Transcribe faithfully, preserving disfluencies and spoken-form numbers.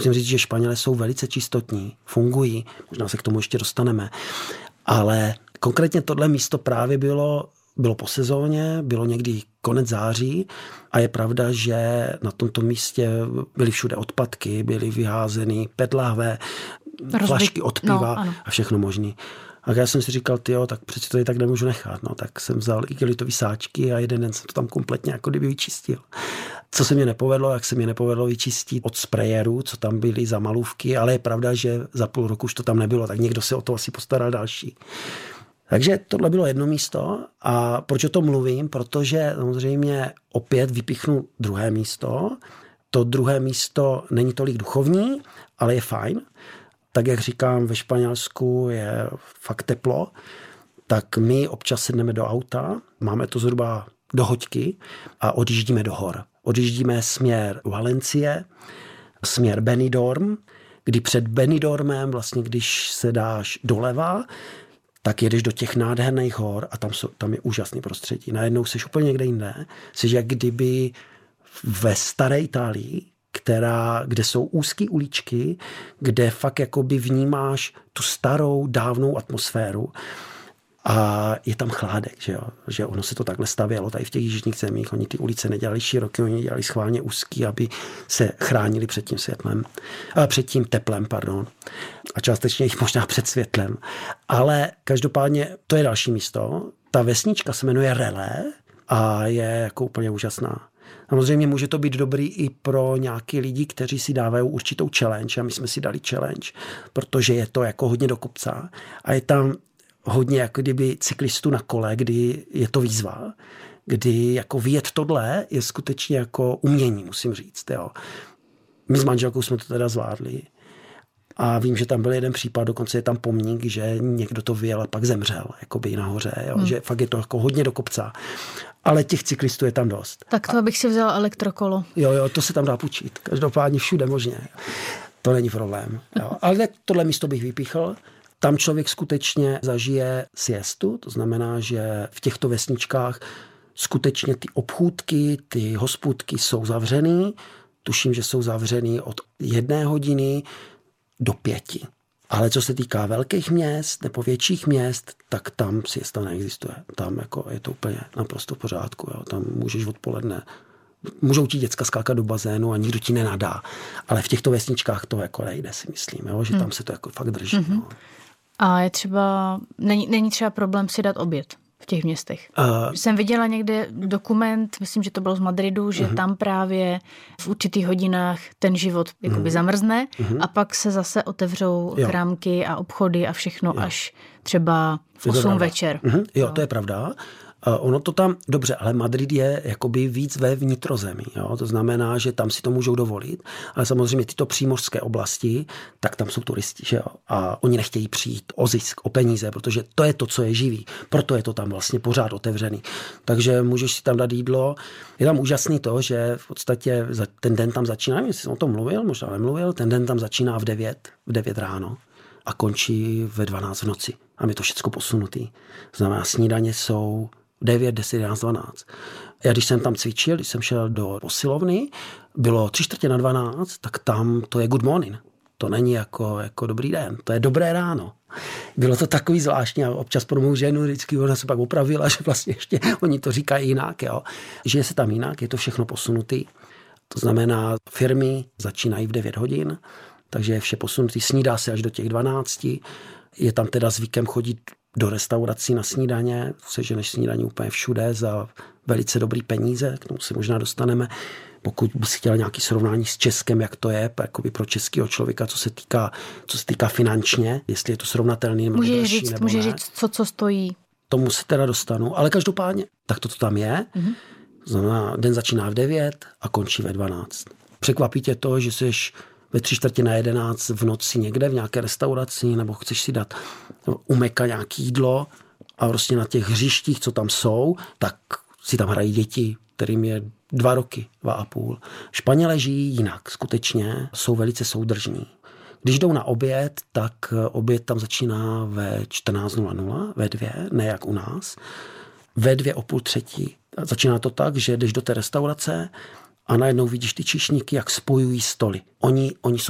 Musím říct, že Španělé jsou velice čistotní, fungují, možná se k tomu ještě dostaneme, ale konkrétně tohle místo právě bylo, bylo po sezóně, bylo někdy konec září a je pravda, že na tomto místě byly všude odpadky, byly vyházeny pet lahve, Rozbyt, flašky od piva no, a všechno možný. A já jsem si říkal, tyjo, tak přeci to tak nemůžu nechat. No, tak jsem vzal igelitový sáčky a jeden den jsem to tam kompletně jako kdyby vyčistil. Co se mě nepovedlo, jak se mě nepovedlo vyčistit od sprayerů, co tam byly za malůvky, ale je pravda, že za půl roku už to tam nebylo, tak někdo se o to asi postaral další. Takže tohle bylo jedno místo a proč o tom mluvím? Protože samozřejmě opět vypichnu druhé místo. To druhé místo není tolik duchovní, ale je fajn. Tak jak říkám, ve Španělsku je fakt teplo, tak my občas sedneme do auta, máme to zhruba do hoďky a odjíždíme do hor. Odjíždíme směr Valencie, směr Benidorm, kdy před Benidormem, vlastně když se dáš doleva, tak jedeš do těch nádherných hor a tam, jsou, tam je úžasný prostředí. Najednou jsi úplně někde jinde. Jsi jak kdyby ve staré Itálii, která, kde jsou úzké uličky, kde fakt jakoby vnímáš tu starou, dávnou atmosféru a je tam chládek, že jo? Že ono se to takhle stavělo tady v těch jižních zemích. Oni ty ulice nedělali široké, oni dělali schválně úzký, aby se chránili před tím světlem, a před tím teplem, pardon. A částečně jich možná před světlem. Ale každopádně to je další místo. Ta vesnička se jmenuje Relé a je jako úplně úžasná. Samozřejmě může to být dobrý i pro nějaký lidi, kteří si dávají určitou challenge a my jsme si dali challenge, protože je to jako hodně do kopca a je tam hodně jako kdyby cyklistů na kole, kdy je to výzva, kdy jako vyjet tohle je skutečně jako umění, musím říct. Jo. My s manželkou jsme to teda zvládli a vím, že tam byl jeden případ, dokonce je tam pomník, že někdo to vyjel a pak zemřel, jakoby nahoře, jo, hmm. že fakt je to jako hodně do kopca. Ale těch cyklistů je tam dost. Tak to bych si vzal elektrokolo. Jo, jo, to se tam dá půjčit. Každopádně všude možně. To není problém. Jo. Ale tohle místo bych vypíchl. Tam člověk skutečně zažije siestu, to znamená, že v těchto vesničkách skutečně ty obchůdky, ty hospůdky jsou zavřený. Tuším, že jsou zavřený od jedné hodiny do pěti. Ale co se týká velkých měst nebo větších měst, tak tam siesta neexistuje. Tam jako je to úplně naprosto v pořádku. Jo. Tam můžeš odpoledne, můžou ti děcka skákat do bazénu a nikdo ti nenadá. Ale v těchto vesničkách to jako nejde, si myslím, jo, že tam se to jako fakt drží. Mm-hmm. No. A je třeba, není, není třeba problém si dát oběd v těch městech. Uh, Jsem viděla někde dokument, myslím, že to bylo z Madridu, že uh-huh. tam právě v určitých hodinách ten život jakoby uh-huh. zamrzne uh-huh. a pak se zase otevřou jo. krámky a obchody a všechno jo. až třeba v osm večer. Uh-huh. Jo, to je pravda. Uh, ono to tam, dobře, ale Madrid je jakoby víc ve vnitrozemí, jo? To znamená, že tam si to můžou dovolit, ale samozřejmě tyto přímořské oblasti, tak tam jsou turisti, že jo? A oni nechtějí přijít o zisk, o peníze, protože to je to, co je živý, proto je to tam vlastně pořád otevřený. Takže můžeš si tam dát jídlo. Je tam úžasný to, že v podstatě ten den tam začíná, nevím, jestli jsem o tom mluvil, možná nemluvil, ten den tam začíná v devět, v devět ráno a končí ve dvanáct v noci. A je to všechno posunutý. To znamená, snídaně jsou devět, deset, jedenáct, dvanáct. Já když jsem tam cvičil, když jsem šel do posilovny, bylo tři čtvrtě na dvanáct, tak tam to je good morning. To není jako, jako dobrý den, to je dobré ráno. Bylo to takový zvláštní a občas pro mou ženu vždycky ona se pak opravila, že vlastně ještě oni to říkají jinak, jo. Žije se tam jinak, je to všechno posunutý. To znamená, firmy začínají v devět hodin, takže je vše posunutý, snídá se až do těch dvanácti. Je tam teda zvykem chodit do restaurací na snídaně, seženeš snídaně úplně všude za velice dobrý peníze, k tomu se možná dostaneme. Pokud bys chtěl nějaký srovnání s Českem, jak to je jakoby pro českého člověka, co se týká, co se týká finančně, jestli je to srovnatelný nebo může dražší, říct, nebo může ne. říct, co, co stojí. Tomu se teda dostanu, ale každopádně, tak to, to tam je. Mm-hmm. Znamená, den začíná v devět a končí ve dvanáct. Překvapí tě to, že jsi ve tři čtvrtě na jedenáct v noci někde v nějaké restauraci, nebo chceš si dát u Meka nějaké jídlo a prostě na těch hřištích, co tam jsou, tak si tam hrají děti, kterým je dva roky, dva a půl. Španělé žijí jinak, skutečně jsou velice soudržní. Když jdou na oběd, tak oběd tam začíná ve čtrnáct nula nula, ve dvě, ne jak u nás. Ve dvě o půl třetí. Začíná to tak, že jdeš do té restaurace a najednou vidíš ty číšníky, jak spojují stoly. Oni, oni jsou